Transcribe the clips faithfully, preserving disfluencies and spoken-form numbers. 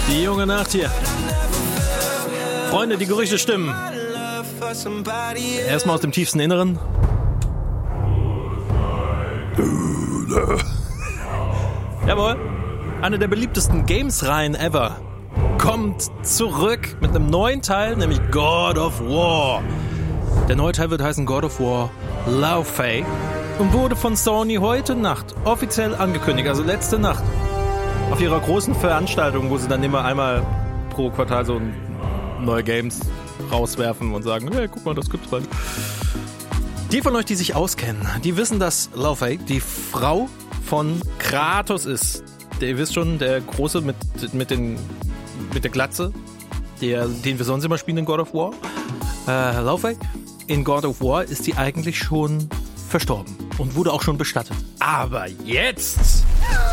Die junge Nacht hier. Freunde, die Gerüchte stimmen. Erstmal aus dem tiefsten Inneren. Jawohl. Eine der beliebtesten Games-Reihen ever kommt zurück mit einem neuen Teil, nämlich God of War. Der neue Teil wird heißen God of War Laufey und wurde von Sony heute Nacht offiziell angekündigt, also letzte Nacht, auf ihrer großen Veranstaltung, wo sie dann immer einmal pro Quartal so neue Games rauswerfen und sagen, hey, guck mal, das gibt's bald. Die von euch, die sich auskennen, die wissen, dass Laufey die Frau von Kratos ist. Der, ihr wisst schon, der Große mit, mit, den, mit der Glatze, der, den wir sonst immer spielen in God of War. Äh, Laufey in God of War ist die eigentlich schon verstorben und wurde auch schon bestattet. Aber jetzt...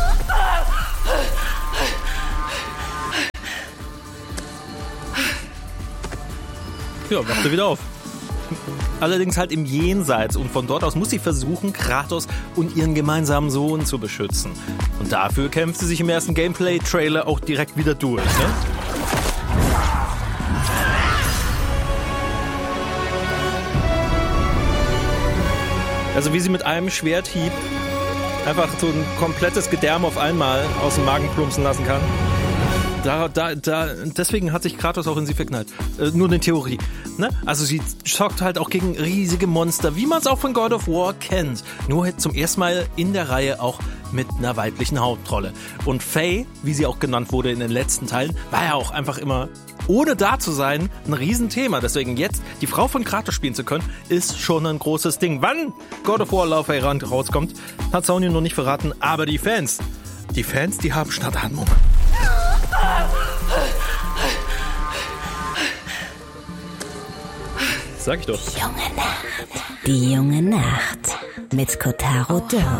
Ja, wacht sie wieder auf. Allerdings halt im Jenseits und von dort aus muss sie versuchen, Kratos und ihren gemeinsamen Sohn zu beschützen. Und dafür kämpft sie sich im ersten Gameplay-Trailer auch direkt wieder durch, ne? Also wie sie mit einem Schwerthieb einfach so ein komplettes Gedärm auf einmal aus dem Magen plumpsen lassen kann. Da, da, da, deswegen hat sich Kratos auch in sie verknallt. Äh, nur eine Theorie. Ne? Also sie schockt halt auch gegen riesige Monster, wie man es auch von God of War kennt. Nur zum ersten Mal in der Reihe auch mit einer weiblichen Hauptrolle. Und Faye, wie sie auch genannt wurde in den letzten Teilen, war ja auch einfach immer, ohne da zu sein, ein Riesenthema. Deswegen jetzt die Frau von Kratos spielen zu können, ist schon ein großes Ding. Wann God of War Laufey rauskommt, hat Sony noch nicht verraten. Aber die Fans, die Fans, die haben Schnatternung. Sag ich doch. Die junge Nacht. Die junge Nacht mit Kotaro Dome.